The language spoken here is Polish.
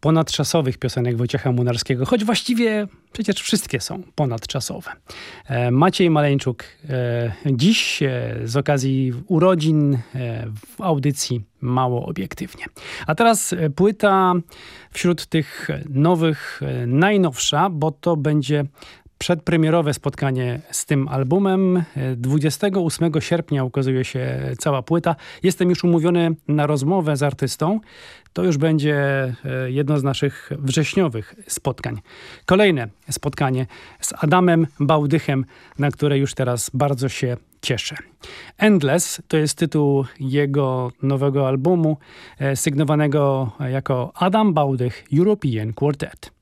ponadczasowych piosenek Wojciecha Młynarskiego, choć właściwie przecież wszystkie są ponadczasowe. Maciej Maleńczuk dziś z okazji urodzin w audycji Mało Obiektywnie. A teraz płyta wśród tych nowych, najnowsza, bo to będzie przedpremierowe spotkanie z tym albumem. 28 sierpnia ukazuje się cała płyta. Jestem już umówiony na rozmowę z artystą. To już będzie jedno z naszych wrześniowych spotkań. Kolejne spotkanie z Adamem Bałdychem, na które już teraz bardzo się cieszę. Endless to jest tytuł jego nowego albumu, sygnowanego jako Adam Bałdych European Quartet.